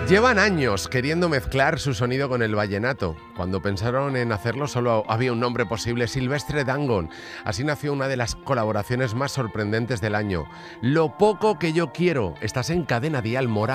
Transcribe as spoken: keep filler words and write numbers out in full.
Llevan años queriendo mezclar su sonido con el vallenato. Cuando pensaron en hacerlo solo había un nombre posible: Silvestre Dangond. Así nació una de las colaboraciones más sorprendentes del año. Lo poco que yo quiero. Estás en Cadena Dial, Morado.